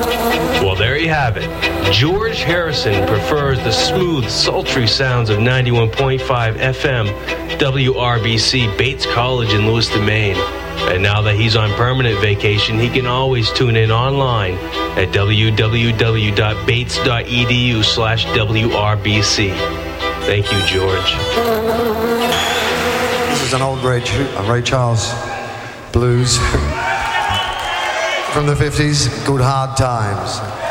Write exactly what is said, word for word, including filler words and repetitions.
Well, there you have it. George Harrison prefers the smooth, sultry sounds of ninety-one point five F M W R B C Bates College in Lewiston, Maine. And now that he's on permanent vacation, he can always tune in online at www.bates.edu slash WRBC. Thank you, George. This is an old Ray, Ray Charles blues from the fifties, called Hard Times.